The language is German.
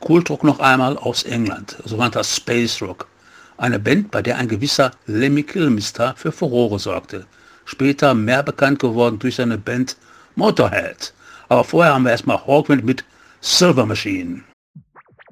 Kultrock noch einmal aus England, sogenannter Space Rock. Eine Band, bei der ein gewisser Lemmy Kilmister für Furore sorgte. Später mehr bekannt geworden durch seine Band Motorhead. Aber vorher haben wir erstmal Hawkwind mit Silver Machine.